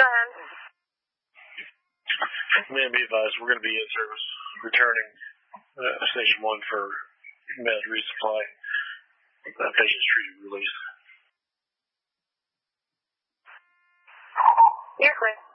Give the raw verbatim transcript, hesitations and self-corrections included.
ahead. May be advised, we're going to be in service, returning uh, Station one for med resupply. Uh, patient's treated release. You're clear.